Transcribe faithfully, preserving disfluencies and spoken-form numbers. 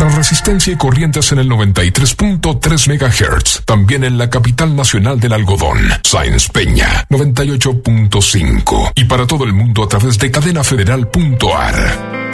Para Resistencia y Corrientes en el noventa y tres punto tres megahertz. También en la capital nacional del algodón, Sáenz Peña, noventa y ocho punto cinco. Y para todo el mundo a través de cadena federal punto a r.